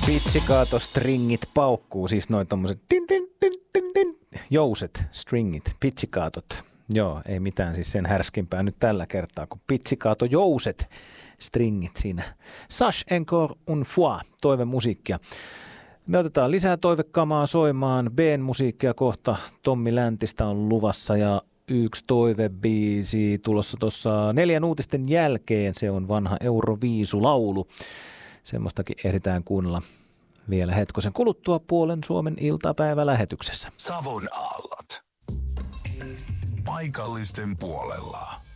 Pizzicato-stringit paukkuu, siis noin tommoset jouset, stringit, pizzicaatot. Joo, ei mitään siis sen härskimpää nyt tällä kertaa, kun Pizzicato-jouset, stringit siinä. Sache encore une fois, toivemusiikkia. Me otetaan lisää toivekamaa soimaan. B:n musiikkia kohta Tommi Läntistä on luvassa ja yksi toivebiisi tulossa tuossa 4 uutisten jälkeen. Se on vanha Euroviisulaulu. Semmoistakin ehditään kuunnella vielä hetkosen kuluttua puolen Suomen iltapäivälähetyksessä. Savon aallot. Paikallisten puolella.